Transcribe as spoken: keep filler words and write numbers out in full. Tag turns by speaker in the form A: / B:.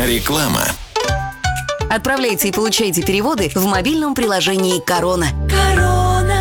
A: Реклама.
B: Отправляйте и получайте переводы в мобильном приложении «Корона».
C: Корона.